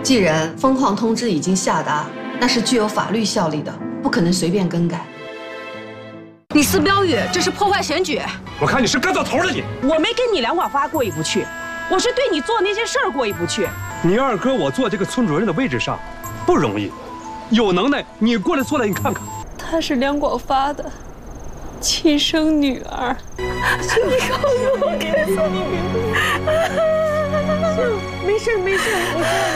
既然封矿通知已经下达，那是具有法律效力的，不可能随便更改。 你撕标语，这是破坏选举。 我看你是跟到头了你。 我没跟你两广发过意不去，我是对你做那些事儿过意不去。 你二哥我坐这个村主任的位置上，不容易，有能耐你过来坐来，你看看。 她是两广发的亲生女儿，请你告诉我，该送你名字。没事没事，我知道。